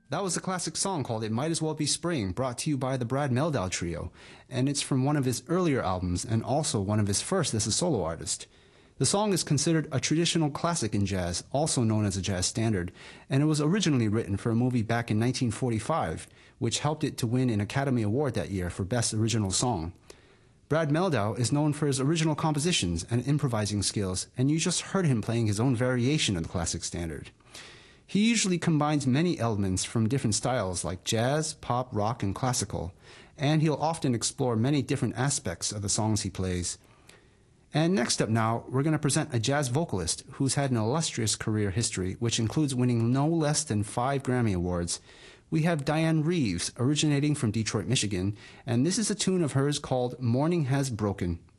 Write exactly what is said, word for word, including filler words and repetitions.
That was a classic song called It Might As Well Be Spring, brought to you by the Brad Meldau Trio, and it's from one of his earlier albums and also one of his first as a solo artist. The song is considered a traditional classic in jazz, also known as a jazz standard, and it was originally written for a movie back in nineteen forty-five, which helped it to win an Academy Award that year for Best Original Song. Brad Meldau is known for his original compositions and improvising skills, and you just heard him playing his own variation of the classic standard. He usually combines many elements from different styles like jazz, pop, rock, and classical, and he'll often explore many different aspects of the songs he plays. And next up now, we're going to present a jazz vocalist who's had an illustrious career history, which includes winning no less than five Grammy Awards. We have Dianne Reeves, originating from Detroit, Michigan, and this is a tune of hers called Morning Has Broken.